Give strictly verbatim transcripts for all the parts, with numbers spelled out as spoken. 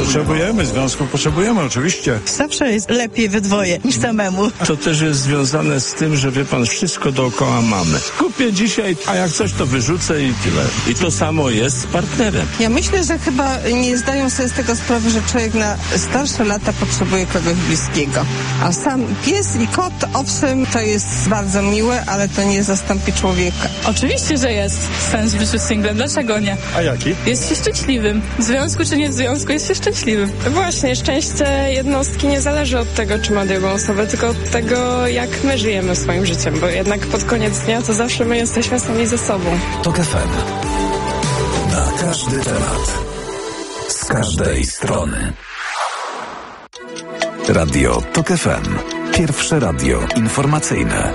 Potrzebujemy, związków potrzebujemy, oczywiście. Zawsze jest lepiej we dwoje niż samemu. To też jest związane z tym, że wie pan, wszystko dookoła mamy. Kupię dzisiaj, a jak coś to wyrzucę i tyle. I to samo jest z partnerem. Ja myślę, że chyba nie zdają sobie z tego sprawy, że człowiek na starsze lata potrzebuje kogoś bliskiego. A sam pies i kot, owszem, to jest bardzo miłe, ale to nie zastąpi człowieka. Oczywiście, że jest sens w życiu singlem. Dlaczego nie? A jaki? Jest się szczęśliwym. W związku czy nie w związku, jest się szczęśliwym. Właśnie, szczęście jednostki nie zależy od tego, czy ma drugą osobę, tylko od tego, jak my żyjemy swoim życiem, bo jednak pod koniec dnia to zawsze my jesteśmy sami ze sobą. TOK F M. Na każdy temat. Z każdej strony. Radio TOK F M. Pierwsze radio informacyjne.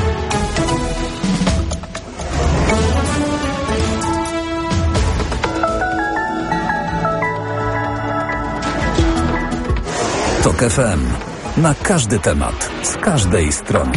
TOK F M. Na każdy temat, z każdej strony.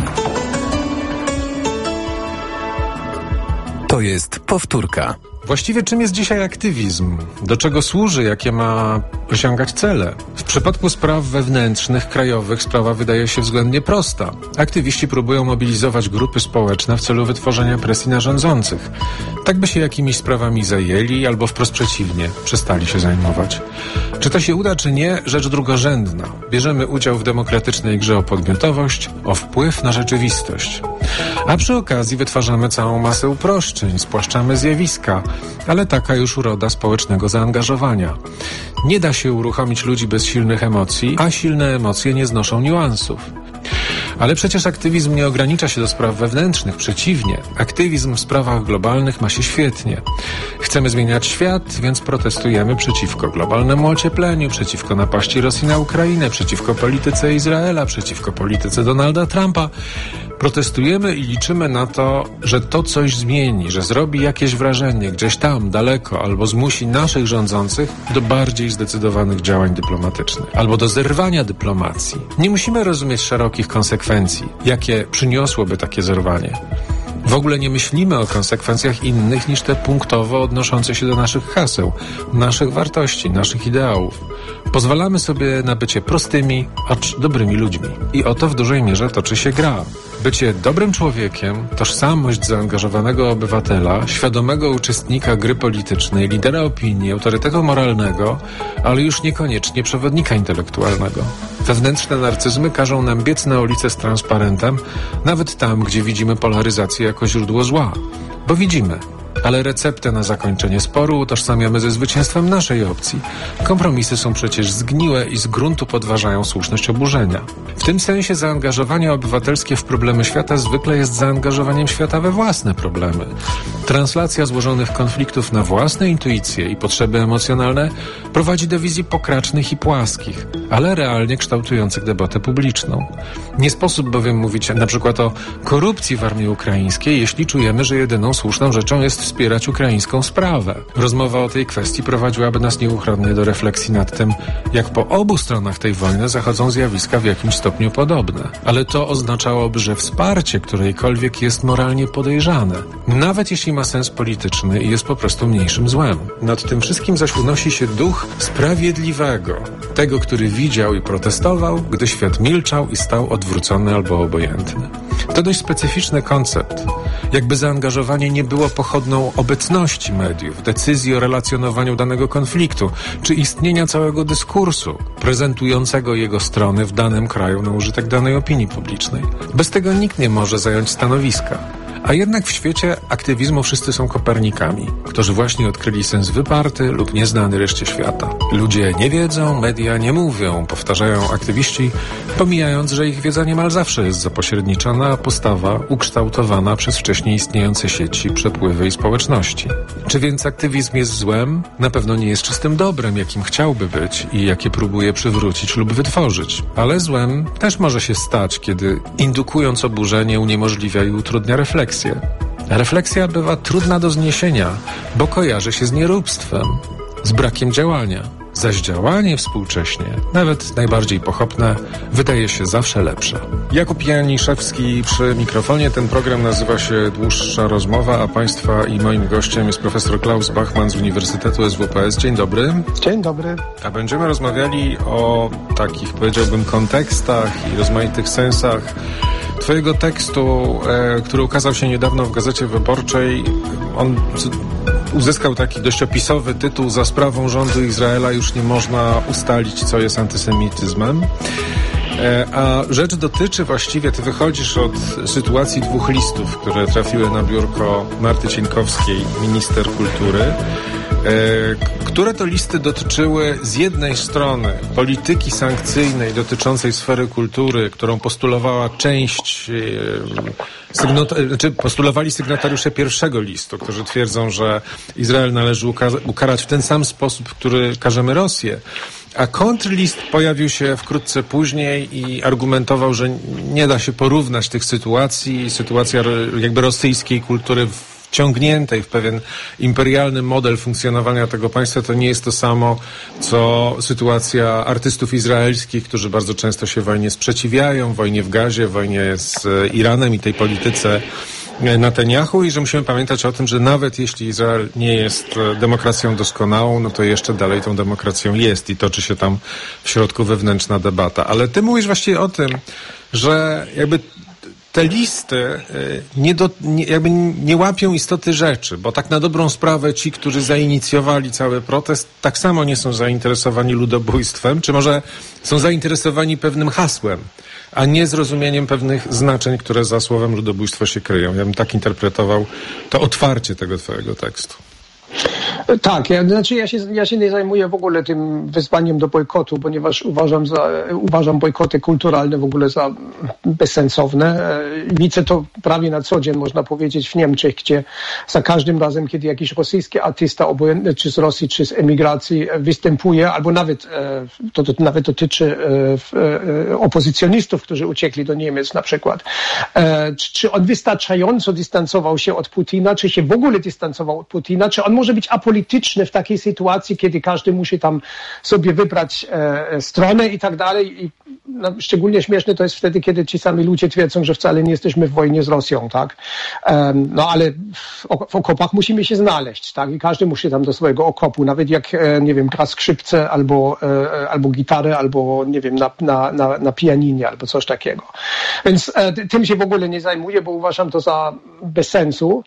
To jest powtórka. Właściwie czym jest dzisiaj aktywizm? Do czego służy? Jakie ma osiągać cele? W przypadku spraw wewnętrznych, krajowych sprawa wydaje się względnie prosta. Aktywiści próbują mobilizować grupy społeczne w celu wytworzenia presji na rządzących. Tak by się jakimiś sprawami zajęli, albo wprost przeciwnie, przestali się zajmować. Czy to się uda, czy nie, rzecz drugorzędna. Bierzemy udział w demokratycznej grze o podmiotowość, o wpływ na rzeczywistość. A przy okazji wytwarzamy całą masę uproszczeń, spłaszczamy zjawiska, ale taka już uroda społecznego zaangażowania. Nie da się uruchomić ludzi bez silnych emocji, a silne emocje nie znoszą niuansów. Ale przecież aktywizm nie ogranicza się do spraw wewnętrznych, przeciwnie. Aktywizm w sprawach globalnych ma się świetnie. Chcemy zmieniać świat, więc protestujemy przeciwko globalnemu ociepleniu, przeciwko napaści Rosji na Ukrainę, przeciwko polityce Izraela, przeciwko polityce Donalda Trumpa. Protestujemy i liczymy na to, że to coś zmieni, że zrobi jakieś wrażenie gdzieś tam, daleko, albo zmusi naszych rządzących do bardziej zdecydowanych działań dyplomatycznych, albo do zerwania dyplomacji. Nie musimy rozumieć szerokich konsekwencji, jakie przyniosłoby takie zerwanie. W ogóle nie myślimy o konsekwencjach innych niż te punktowo odnoszące się do naszych haseł, naszych wartości, naszych ideałów. Pozwalamy sobie na bycie prostymi, acz dobrymi ludźmi. I o to w dużej mierze toczy się gra. Bycie dobrym człowiekiem, tożsamość zaangażowanego obywatela, świadomego uczestnika gry politycznej, lidera opinii, autorytetu moralnego, ale już niekoniecznie przewodnika intelektualnego. Wewnętrzne narcyzmy każą nam biec na ulicę z transparentem, nawet tam, gdzie widzimy polaryzację jako źródło zła. Bo widzimy. Ale receptę na zakończenie sporu utożsamiamy ze zwycięstwem naszej opcji. Kompromisy są przecież zgniłe i z gruntu podważają słuszność oburzenia. W tym sensie zaangażowanie obywatelskie w problemy świata zwykle jest zaangażowaniem świata we własne problemy. Translacja złożonych konfliktów na własne intuicje i potrzeby emocjonalne prowadzi do wizji pokracznych i płaskich, ale realnie kształtujących debatę publiczną. Nie sposób bowiem mówić na przykład o korupcji w armii ukraińskiej, jeśli czujemy, że jedyną słuszną rzeczą jest wspierać ukraińską sprawę. Rozmowa o tej kwestii prowadziłaby nas nieuchronnie do refleksji nad tym, jak po obu stronach tej wojny zachodzą zjawiska w jakimś stopniu podobne. Ale to oznaczałoby, że wsparcie którejkolwiek jest moralnie podejrzane, nawet jeśli ma sens polityczny i jest po prostu mniejszym złem. Nad tym wszystkim zaś unosi się duch sprawiedliwego, tego, który widział i protestował, gdy świat milczał i stał odwrócony albo obojętny. To dość specyficzny koncept. Jakby zaangażowanie nie było pochodną obecności mediów, decyzji o relacjonowaniu danego konfliktu, czy istnienia całego dyskursu prezentującego jego strony w danym kraju na użytek danej opinii publicznej. Bez tego nikt nie może zająć stanowiska. A jednak w świecie aktywizmu wszyscy są Kopernikami, którzy właśnie odkryli sens wyparty lub nieznany reszcie świata. Ludzie nie wiedzą, media nie mówią, powtarzają aktywiści, pomijając, że ich wiedza niemal zawsze jest zapośredniczona, a postawa ukształtowana przez wcześniej istniejące sieci, przepływy i społeczności. Czy więc aktywizm jest złem? Na pewno nie jest czystym dobrem, jakim chciałby być i jakie próbuje przywrócić lub wytworzyć. Ale złem też może się stać, kiedy indukując oburzenie uniemożliwia i utrudnia refleksję. Refleksja bywa trudna do zniesienia, bo kojarzy się z nieróbstwem, z brakiem działania, z zaś działanie współcześnie, nawet najbardziej pochopne, wydaje się zawsze lepsze. Jakub Janiszewski przy mikrofonie. Ten program nazywa się Dłuższa Rozmowa, a Państwa i moim gościem jest profesor Klaus Bachmann z Uniwersytetu S W P S. Dzień dobry. Dzień dobry. A będziemy rozmawiali o takich, powiedziałbym, kontekstach i rozmaitych sensach Twojego tekstu, e, który ukazał się niedawno w Gazecie Wyborczej. On uzyskał taki dość opisowy tytuł: Za sprawą rządu Izraela już nie można ustalić, co jest antysemityzmem. E, a rzecz dotyczy właściwie, ty wychodzisz od sytuacji dwóch listów, które trafiły na biurko Marty Cieńkowskiej, minister kultury, E, które to listy dotyczyły z jednej strony polityki sankcyjnej dotyczącej sfery kultury, którą postulowała część, e, sygnota- znaczy postulowali sygnatariusze pierwszego listu, którzy twierdzą, że Izrael należy uka- ukarać w ten sam sposób, w który karzemy Rosję. A kontrlist pojawił się wkrótce później i argumentował, że nie da się porównać tych sytuacji. Sytuacja jakby rosyjskiej kultury w wciągniętej w pewien imperialny model funkcjonowania tego państwa, to nie jest to samo, co sytuacja artystów izraelskich, którzy bardzo często się wojnie sprzeciwiają, wojnie w Gazie, wojnie z Iranem i tej polityce Netanyahu, i że musimy pamiętać o tym, że nawet jeśli Izrael nie jest demokracją doskonałą, no to jeszcze dalej tą demokracją jest i toczy się tam w środku wewnętrzna debata. Ale ty mówisz właściwie o tym, że jakby te listy nie, do, nie, jakby nie łapią istoty rzeczy, bo tak na dobrą sprawę ci, którzy zainicjowali cały protest, tak samo nie są zainteresowani ludobójstwem, czy może są zainteresowani pewnym hasłem, a nie zrozumieniem pewnych znaczeń, które za słowem ludobójstwo się kryją. Ja bym tak interpretował to otwarcie tego twojego tekstu. Tak, ja, znaczy ja się, ja się nie zajmuję w ogóle tym wezwaniem do bojkotu, ponieważ uważam, za, uważam bojkoty kulturalne w ogóle za bezsensowne. Widzę to prawie na co dzień, można powiedzieć, w Niemczech, gdzie za każdym razem, kiedy jakiś rosyjski artysta, obojętny czy z Rosji, czy z emigracji, występuje, albo nawet, to, to nawet dotyczy opozycjonistów, którzy uciekli do Niemiec na przykład, czy on wystarczająco dystansował się od Putina, czy się w ogóle dystansował od Putina, czy on może być apolityczny w takiej sytuacji, kiedy każdy musi tam sobie wybrać e, stronę i tak dalej. I no, szczególnie śmieszne to jest wtedy, kiedy ci sami ludzie twierdzą, że wcale nie jesteśmy w wojnie z Rosją, tak? E, no ale w, w okopach musimy się znaleźć, tak? I każdy musi tam do swojego okopu, nawet jak, e, nie wiem, gra skrzypce albo, e, albo gitarę, albo, nie wiem, na, na, na, na pianinie, albo coś takiego. Więc e, tym się w ogóle nie zajmuję, bo uważam to za bez sensu.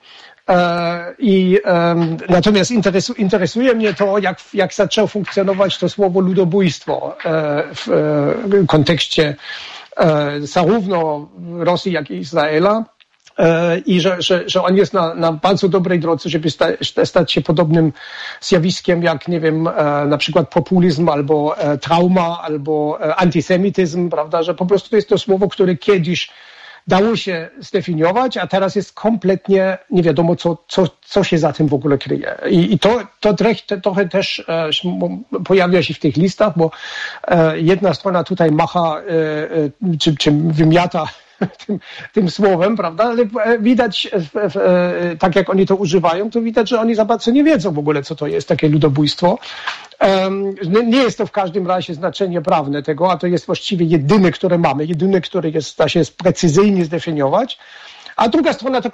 I um, natomiast interesu, interesuje mnie to, jak, jak zaczęło funkcjonować to słowo ludobójstwo e, w e, kontekście e, zarówno Rosji, jak i Izraela. E, I że, że, że on jest na, na bardzo dobrej drodze, żeby sta, stać się podobnym zjawiskiem jak, nie wiem, e, na przykład populizm albo e, trauma, albo e, antysemityzm, prawda, że po prostu to jest to słowo, które kiedyś dało się zdefiniować, a teraz jest kompletnie nie wiadomo, co, co, co się za tym w ogóle kryje. I, i to, to trochę też e, pojawia się w tych listach, bo e, jedna strona tutaj macha, e, e, czy, czy wymiata tym, tym słowem, prawda, ale widać, e, e, tak jak oni to używają, to widać, że oni za bardzo nie wiedzą w ogóle, co to jest takie ludobójstwo. Um, nie jest to w każdym razie znaczenie prawne tego, a to jest właściwie jedyne, które mamy, jedyne, które jest, da się precyzyjnie zdefiniować. A druga strona to